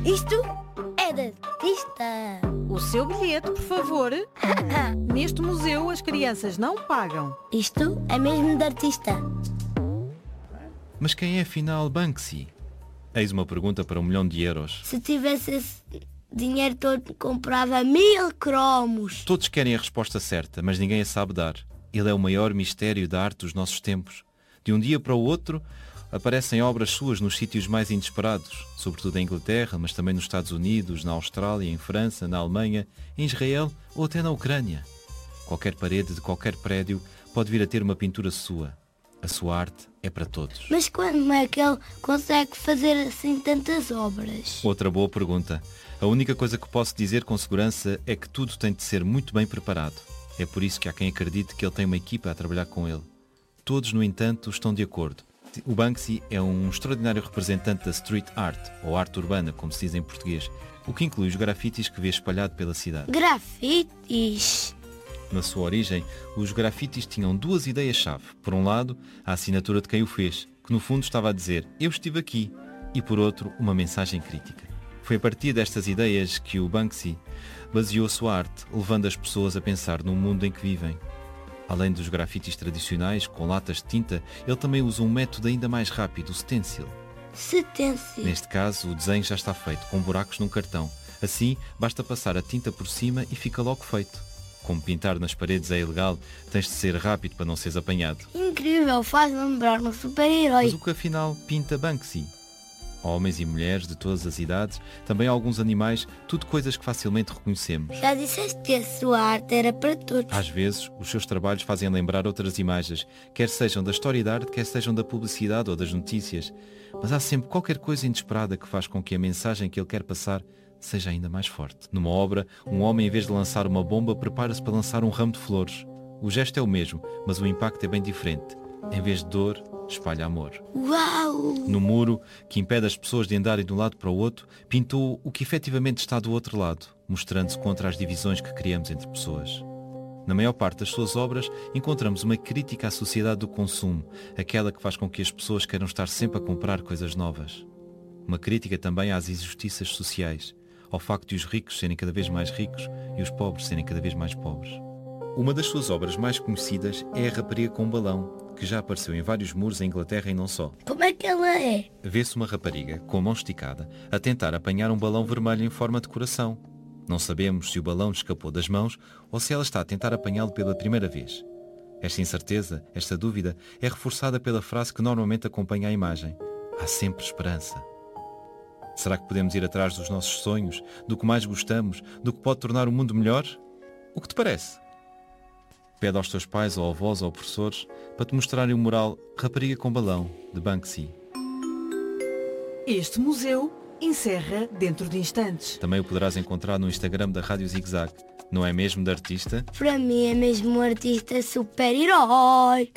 Isto é de artista. O seu bilhete, por favor. Neste museu as crianças não pagam. Isto é mesmo de artista. Mas quem é afinal Banksy? Eis uma pergunta para 1 milhão de euros. Se tivesse esse dinheiro todo, comprava 1000 cromos. Todos querem a resposta certa, mas ninguém a sabe dar. Ele é o maior mistério da arte dos nossos tempos. De um dia para o outro, aparecem obras suas nos sítios mais inesperados, sobretudo em Inglaterra, mas também nos Estados Unidos, na Austrália, em França, na Alemanha, em Israel ou até na Ucrânia. Qualquer parede de qualquer prédio pode vir a ter uma pintura sua. A sua arte é para todos. Mas como é que ele consegue fazer assim tantas obras? Outra boa pergunta. A única coisa que posso dizer com segurança é que tudo tem de ser muito bem preparado. É por isso que há quem acredite que ele tem uma equipa a trabalhar com ele. Todos, no entanto, estão de acordo. O Banksy é um extraordinário representante da street art, ou arte urbana, como se diz em português, o que inclui os grafites que vê espalhado pela cidade. Grafites? Na sua origem, os grafites tinham 2 ideias-chave. Por um lado, a assinatura de quem o fez, que no fundo estava a dizer "eu estive aqui", e por outro, uma mensagem crítica. Foi a partir destas ideias que o Banksy baseou a sua arte, levando as pessoas a pensar no mundo em que vivem. Além dos grafites tradicionais, com latas de tinta, ele também usa um método ainda mais rápido, o stencil. Stencil. Neste caso, o desenho já está feito, com buracos num cartão. Assim, basta passar a tinta por cima e fica logo feito. Como pintar nas paredes é ilegal, tens de ser rápido para não seres apanhado. Incrível, faz lembrar um super-herói. Mas o que afinal pinta Banksy? Homens e mulheres de todas as idades, também alguns animais, tudo coisas que facilmente reconhecemos. Já disseste que a sua arte era para todos. Às vezes, os seus trabalhos fazem lembrar outras imagens, quer sejam da história da arte, quer sejam da publicidade ou das notícias. Mas há sempre qualquer coisa inesperada que faz com que a mensagem que ele quer passar seja ainda mais forte. Numa obra, um homem, em vez de lançar uma bomba, prepara-se para lançar um ramo de flores. O gesto é o mesmo, mas o impacto é bem diferente. Em vez de dor, espalha amor. Uau! No muro, que impede as pessoas de andarem de um lado para o outro, pintou o que efetivamente está do outro lado, mostrando-se contra as divisões que criamos entre pessoas. Na maior parte das suas obras, encontramos uma crítica à sociedade do consumo, aquela que faz com que as pessoas queiram estar sempre a comprar coisas novas. Uma crítica também às injustiças sociais, ao facto de os ricos serem cada vez mais ricos e os pobres serem cada vez mais pobres. Uma das suas obras mais conhecidas é a rapariga com um balão, que já apareceu em vários muros em Inglaterra e não só. Como é que ela é? Vê-se uma rapariga, com a mão esticada, a tentar apanhar um balão vermelho em forma de coração. Não sabemos se o balão escapou das mãos ou se ela está a tentar apanhá-lo pela primeira vez. Esta incerteza, esta dúvida, é reforçada pela frase que normalmente acompanha a imagem. Há sempre esperança. Será que podemos ir atrás dos nossos sonhos, do que mais gostamos, do que pode tornar o mundo melhor? O que te parece? Pede aos teus pais ou avós ou professores para te mostrarem o mural Rapariga com Balão, de Banksy. Este museu encerra dentro de instantes. Também o poderás encontrar no Instagram da Rádio Zig Zag. Não é mesmo de artista? Para mim é mesmo um artista super-herói.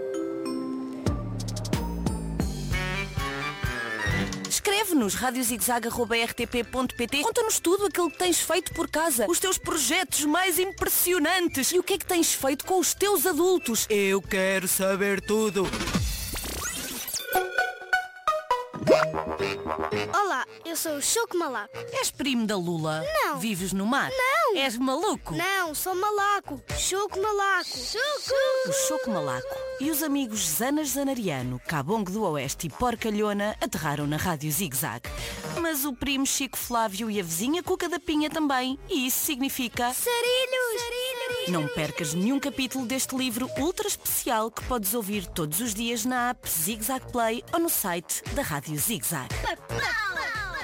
Escreve-nos radiozigzag@rtp.pt. Conta-nos tudo aquilo que tens feito por casa, os teus projetos mais impressionantes e o que é que tens feito com os teus adultos. Eu quero saber tudo. Olá, eu sou o Choco Malaco. És primo da Lula? Não. Vives no mar? Não. És maluco? Não, sou Malaco. Choco Malaco. O Choco Malaco e os amigos Zanas Zanariano, Cabongo do Oeste e Porcalhona aterraram na Rádio Zig Zag. Mas o primo Chico Flávio e a vizinha Cuca da Pinha também. E isso significa... Sarilhos. Não percas nenhum capítulo deste livro ultra especial que podes ouvir todos os dias na app Zig Zag Play ou no site da Rádio Zig Zag.